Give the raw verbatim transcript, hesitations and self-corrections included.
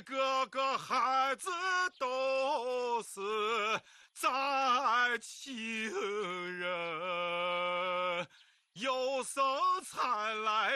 个个孩子都是在情人，有生才来。